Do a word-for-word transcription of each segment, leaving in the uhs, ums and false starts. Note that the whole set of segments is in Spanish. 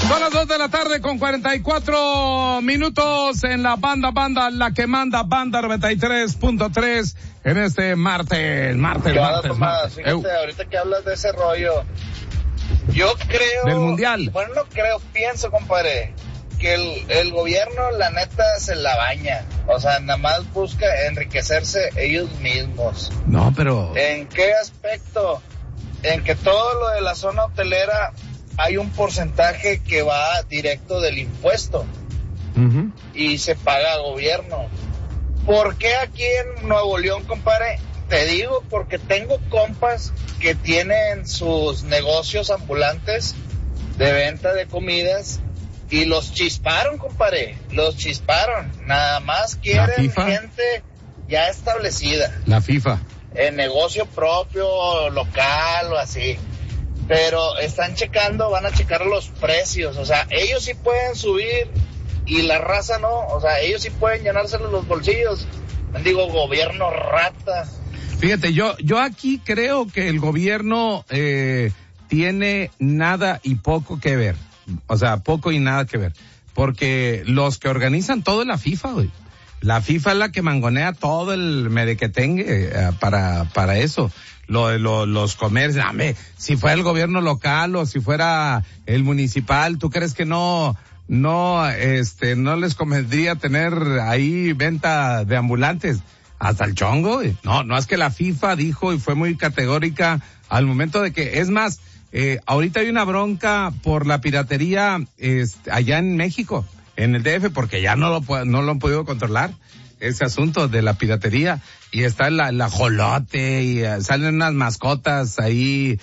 Son las dos de la tarde con cuarenta y cuatro minutos en la banda, banda, la que manda, banda noventa y tres punto tres en este martes, martes, Claro, martes, Tomás, martes. fíjate, Eu. ahorita que hablas de ese rollo, yo creo... Del mundial. Bueno, no creo, pienso, compadre, que el, el gobierno, la neta, se la baña. O sea, nada más busca enriquecerse ellos mismos. No, pero... ¿En qué aspecto? En que todo lo de la zona hotelera hay un porcentaje que va directo del impuesto Uh-huh. y se paga a gobierno. ¿Por qué aquí en Nuevo León, compadre? Te digo, porque tengo compas que tienen sus negocios ambulantes de venta de comidas y los chisparon, compadre, los chisparon. Nada más quieren gente ya establecida. La FIFA. En negocio propio, local o así. Pero están checando, van a checar los precios. O sea, ellos sí pueden subir y la raza no. O sea, ellos sí pueden llenárselos los bolsillos. Digo, gobierno rata. Fíjate, yo, yo aquí creo que el gobierno eh, tiene nada y poco que ver. O sea, poco y nada que ver. Porque los que organizan todo es la FIFA, güey. La FIFA es la que mangonea todo el merequetengue eh, para, para eso. Lo, lo, los comercios, dame, si fuera el gobierno local o si fuera el municipal, ¿tú crees que no, no, este, no les convendría tener ahí venta de ambulantes? Hasta el chongo, güey. No, no es que la FIFA dijo y fue muy categórica al momento de que, es más, eh, ahorita hay una bronca por la piratería, este, allá en México, en el D F, porque ya no lo, no lo han podido controlar, ese asunto de la piratería, y está la, la jolote, y uh, salen unas mascotas ahí,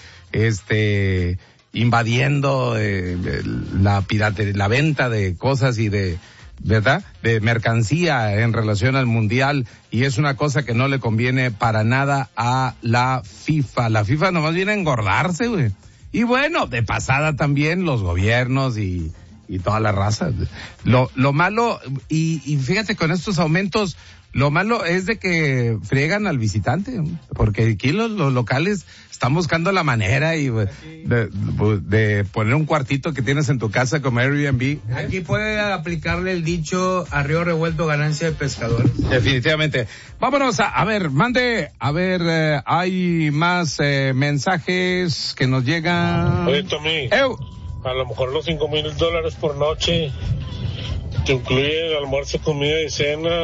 este, invadiendo eh, la piratería, la venta de cosas y de, ¿verdad?, de mercancía en relación al mundial, y es una cosa que no le conviene para nada a la FIFA. La FIFA nomás viene a engordarse, güey. Y bueno, de pasada también los gobiernos y, y toda la raza. Lo, lo malo, y, y fíjate, con estos aumentos, lo malo es de que friegan al visitante, porque aquí los, los locales están buscando la manera y de, de poner un cuartito que tienes en tu casa como Airbnb. Aquí puede aplicarle el dicho a río revuelto ganancia de pescadores. Definitivamente. Vámonos a, a ver, mande, a ver, eh, hay más eh, mensajes que nos llegan. Oye, Tommy, Eu. a lo mejor los cinco mil dólares por noche te incluye almuerzo, comida y cena,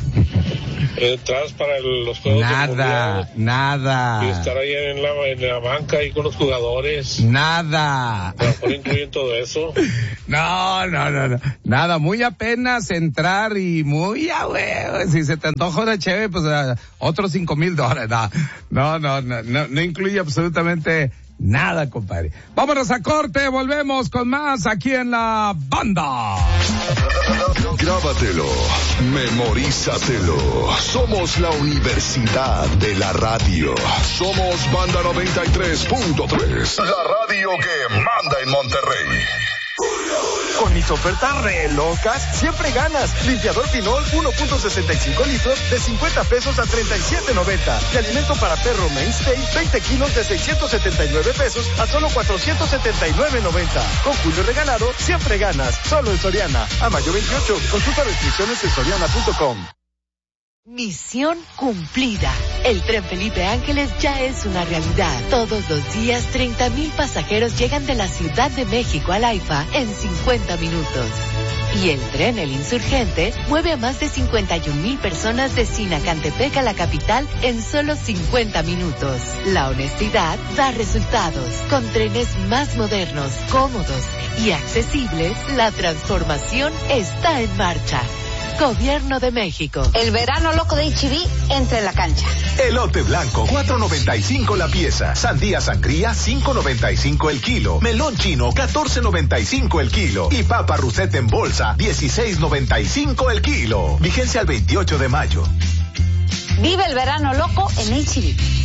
entradas para el, los juegos Nada, del mundial, nada. y estar ahí en la, en la banca ahí con los jugadores. Nada. A lo mejor incluyen todo eso. No, no, no, no. Nada, muy apenas entrar y muy a huevo. Si se te antoja una chévere, pues uh, otros cinco mil dólares. No, no, no, no, no incluye absolutamente nada, compadre. Vámonos a corte, volvemos con más aquí en la banda. Grábatelo, memorízatelo. Somos la Universidad de la Radio. Somos Banda noventa y tres punto tres. La radio que manda en Monterrey. Con mis ofertas re locas, siempre ganas. Limpiador Pinol uno punto sesenta y cinco litros de cincuenta pesos a treinta y siete noventa. Y alimento para perro Mainstay, veinte kilos de seiscientos setenta y nueve pesos a solo cuatrocientos setenta y nueve noventa. Con Julio regalado, siempre ganas. Solo en Soriana. A mayo veintiocho. Consulta restricciones en soriana punto com. Misión cumplida. El Tren Felipe Ángeles ya es una realidad. Todos los días, treinta mil pasajeros llegan de la Ciudad de México al AIFA en cincuenta minutos. Y el tren El Insurgente mueve a más de cincuenta y un mil personas de Sinacantepec a la capital en solo cincuenta minutos. La honestidad da resultados. Con trenes más modernos, cómodos y accesibles, la transformación está en marcha. Gobierno de México. El verano loco de H E B entra en la cancha. Elote blanco, cuatro noventa y cinco la pieza. Sandía sangría, cinco noventa y cinco el kilo. Melón chino, catorce noventa y cinco el kilo. Y papa rusete en bolsa, dieciséis noventa y cinco el kilo. Vigencia al veintiocho de mayo. Vive el verano loco en H E B.